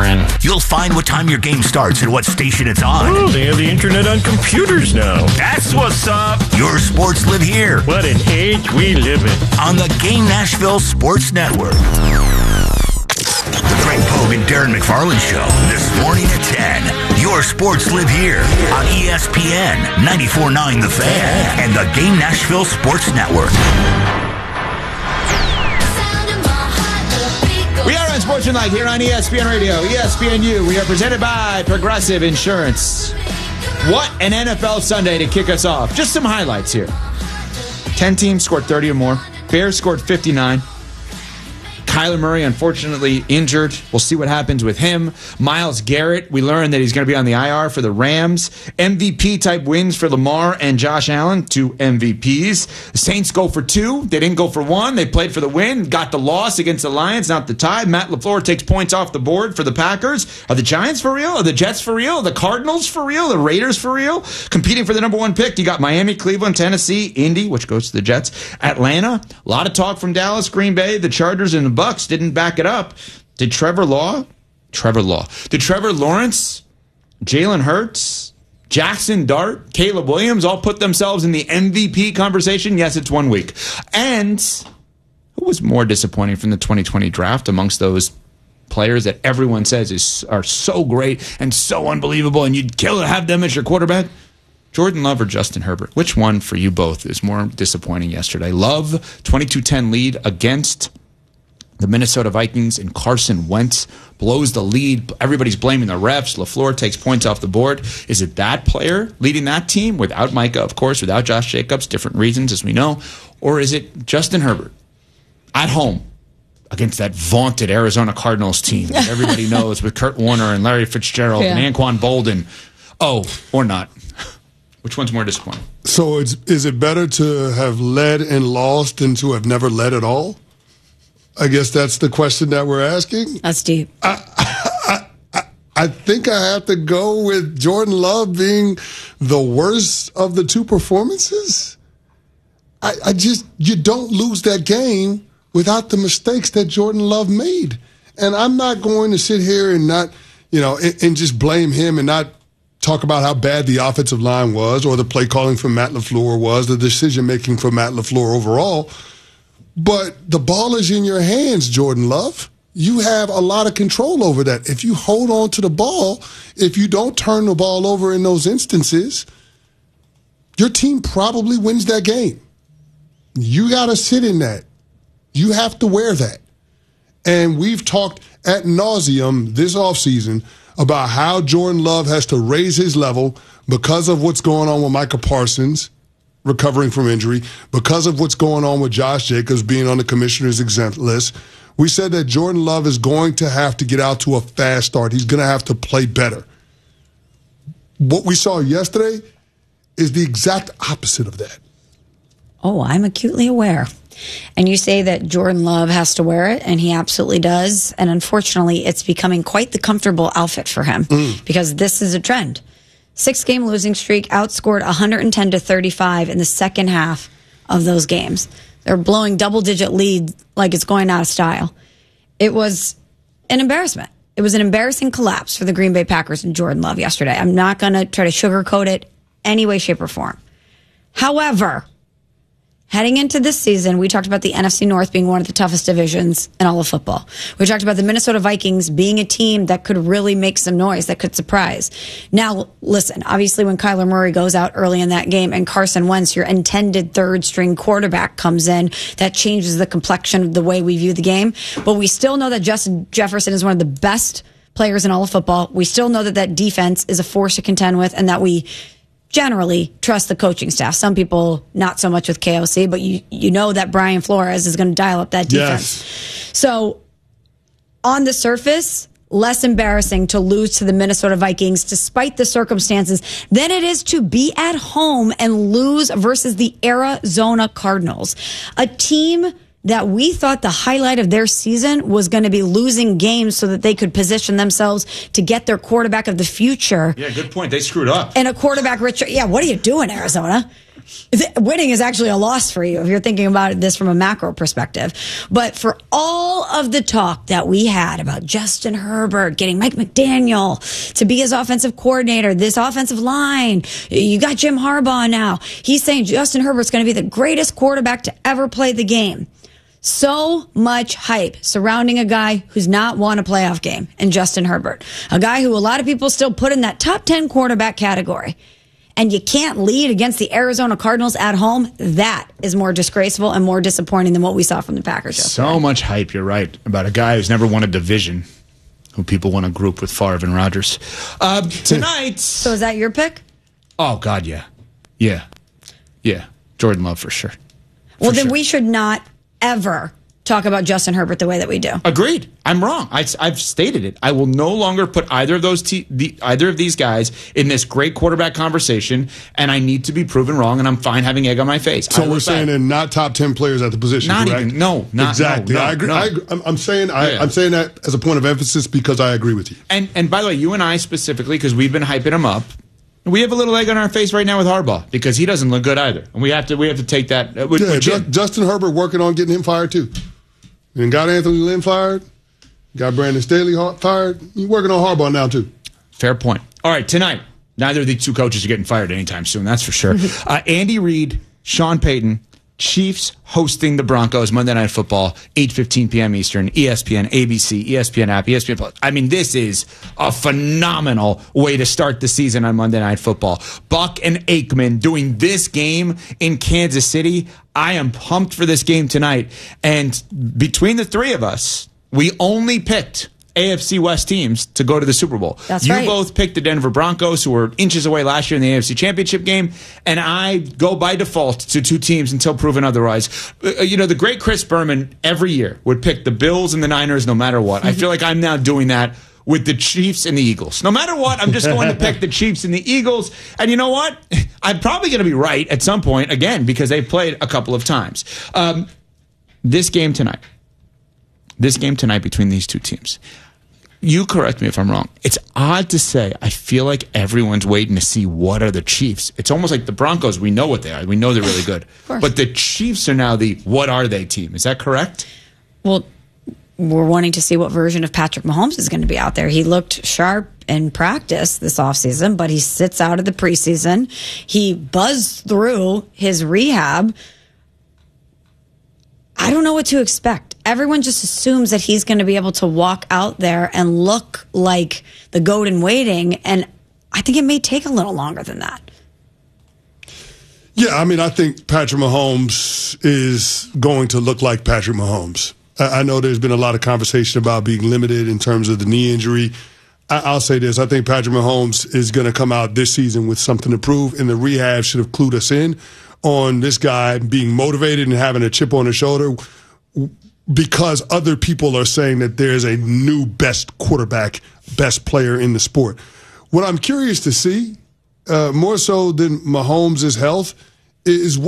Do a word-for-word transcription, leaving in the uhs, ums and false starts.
boring. You'll find what time your game starts and what station it's on. Oh, they have the internet on computers now. That's what's up. Your sports live here. What an age we live in. On the Game Nashville Sports Network. The Greg Pogue and Darren McFarland Show, this morning at ten. Your sports live here on E S P N ninety-four point nine The Fan and the Game Nashville Sports Network. We are on Sports Tonight here on E S P N Radio, E S P N U. We are presented by Progressive Insurance. What an N F L Sunday to kick us off. Just some highlights here. ten teams scored thirty or more. Bears scored fifty-nine. Kyler Murray, unfortunately, injured. We'll see what happens with him. Myles Garrett, we learned that he's going to be on the I R for the Rams. M V P-type wins for Lamar and Josh Allen, two M V Ps. The Saints go for two. They didn't go for one. They played for the win, got the loss against the Lions, not the tie. Matt LaFleur takes points off the board for the Packers. Are the Giants for real? Are the Jets for real? Are the Cardinals for real? The Raiders for real? Competing for the number one pick, you got Miami, Cleveland, Tennessee, Indy, which goes to the Jets, Atlanta. A lot of talk from Dallas, Green Bay, the Chargers, and the Bucks didn't back it up. Did Trevor Law, Trevor Law, did Trevor Lawrence, Jalen Hurts, Jackson Dart, Caleb Williams all put themselves in the M V P conversation? Yes, it's one week. And who was more disappointing from the twenty twenty draft amongst those players that everyone says is are so great and so unbelievable and you'd kill to have them as your quarterback? Jordan Love or Justin Herbert? Which one for you both is more disappointing yesterday? Love, twenty-two ten lead against the Minnesota Vikings, and Carson Wentz blows the lead. Everybody's blaming the refs. LaFleur takes points off the board. Is it that player leading that team without Micah, of course, without Josh Jacobs, different reasons as we know? Or is it Justin Herbert at home against that vaunted Arizona Cardinals team that everybody knows with Kurt Warner and Larry Fitzgerald yeah. and Anquan Bolden? Oh, or not. Which one's more disappointing? So it's, is it better to have led and lost than to have never led at all? I guess that's the question that we're asking. That's deep. I, I, I, I think I have to go with Jordan Love being the worst of the two performances. I, I just, you don't lose that game without the mistakes that Jordan Love made. And I'm not going to sit here and not, you know, and, and just blame him and not talk about how bad the offensive line was or the play calling from Matt LaFleur was, the decision making for Matt LaFleur overall. But the ball is in your hands, Jordan Love. You have a lot of control over that. If you hold on to the ball, if you don't turn the ball over in those instances, your team probably wins that game. You got to sit in that. You have to wear that. And we've talked ad nauseum this offseason about how Jordan Love has to raise his level because of what's going on with Micah Parsons recovering from injury, because of what's going on with Josh Jacobs being on the commissioner's exempt list. We said that Jordan Love is going to have to get out to a fast start. He's going to have to play better. What we saw yesterday is the exact opposite of that. Oh, I'm acutely aware. And you say that Jordan Love has to wear it, and he absolutely does. And unfortunately, it's becoming quite the comfortable outfit for him mm. because this is a trend. Six-game losing streak, outscored one hundred ten to thirty-five in the second half of those games. They're blowing double-digit leads like it's going out of style. It was an embarrassment. It was an embarrassing collapse for the Green Bay Packers and Jordan Love yesterday. I'm not going to try to sugarcoat it any way, shape, or form. However, heading into this season, we talked about the N F C North being one of the toughest divisions in all of football. We talked about the Minnesota Vikings being a team that could really make some noise, that could surprise. Now, listen, obviously when Kyler Murray goes out early in that game and Carson Wentz, your intended third-string quarterback, comes in, that changes the complexion of the way we view the game. But we still know that Justin Jefferson is one of the best players in all of football. We still know that that defense is a force to contend with and that we generally trust the coaching staff. Some people not so much with K O C, but you you know that Brian Flores is going to dial up that defense. Yes. So on the surface, less embarrassing to lose to the Minnesota Vikings despite the circumstances than it is to be at home and lose versus the Arizona Cardinals, a team that we thought the highlight of their season was going to be losing games so that they could position themselves to get their quarterback of the future. Yeah, good point. They screwed up. And a quarterback rich. Yeah, what are you doing, Arizona? winning is actually a loss for you if you're thinking about this from a macro perspective. But for all of the talk that we had about Justin Herbert getting Mike McDaniel to be his offensive coordinator, this offensive line, you got Jim Harbaugh now. He's saying Justin Herbert's going to be the greatest quarterback to ever play the game. So much hype surrounding a guy who's not won a playoff game in Justin Herbert. A guy who a lot of people still put in that top ten quarterback category. And you can't lead against the Arizona Cardinals at home. That is more disgraceful and more disappointing than what we saw from the Packers yesterday. So much hype, you're right, about a guy who's never won a division, who people want to group with Favre and Rodgers. Uh, tonight... So is that your pick? Oh, God, yeah. Yeah. Yeah. Jordan Love for sure. Well, For then sure. we should not ever talk about Justin Herbert the way that we do. Agreed. I'm wrong. I, I've stated it. I will no longer put either of those te- the, either of these guys in this great quarterback conversation, and I need to be proven wrong, and I'm fine having egg on my face. So I we're look saying back. they're not top ten players at the position, Not correct? even. No, not exactly. no, no, I agree. no. I agree. I'm, I'm saying I, Yeah. I'm saying that as a point of emphasis because I agree with you. And and by the way, you and I specifically, because we've been hyping him up, we have a little egg on our face right now with Harbaugh because he doesn't look good either, and we have to we have to take that. Uh, with, Yeah, with Ju- Jim. Justin Herbert working on getting him fired too. And got Anthony Lynn fired. Got Brandon Staley ha- fired. You're working on Harbaugh now too. Fair point. All right, tonight, neither of these two coaches are getting fired anytime soon, that's for sure. uh, Andy Reid, Sean Payton, Chiefs hosting the Broncos, Monday Night Football, eight fifteen p.m. Eastern, E S P N, A B C, E S P N app, E S P N Plus. I mean, this is a phenomenal way to start the season on Monday Night Football. Buck and Aikman doing this game in Kansas City. I am pumped for this game tonight. And between the three of us, we only picked A F C West teams to go to the Super Bowl. That's you right. both picked the Denver Broncos, who were inches away last year in the A F C Championship game, and I go by default to two teams until proven otherwise. Uh, you know, the great Chris Berman every year would pick the Bills and the Niners no matter what. I feel like I'm now doing that with the Chiefs and the Eagles. No matter what, I'm just going to pick the Chiefs and the Eagles. And you know what? I'm probably going to be right at some point, again, because they've played a couple of times. Um, this game tonight, this game tonight between these two teams, you correct me if I'm wrong. It's odd to say. I feel like everyone's waiting to see what are the Chiefs. It's almost like the Broncos. We know what they are. We know they're really good. But the Chiefs are now the what are they team. Is that correct? Well, we're wanting to see what version of Patrick Mahomes is going to be out there. He looked sharp in practice this offseason, but he sits out of the preseason. He buzzed through his rehab. I don't know what to expect. Everyone just assumes that he's going to be able to walk out there and look like the goat in waiting, and I think it may take a little longer than that. Yeah, I mean, I think Patrick Mahomes is going to look like Patrick Mahomes. I, I know there's been a lot of conversation about being limited in terms of the knee injury. I, I'll say this. I think Patrick Mahomes is going to come out this season with something to prove, and the rehab should have clued us in on this guy being motivated and having a chip on his shoulder because other people are saying that there's a new best quarterback, best player in the sport. What I'm curious to see, uh, more so than Mahomes' health, is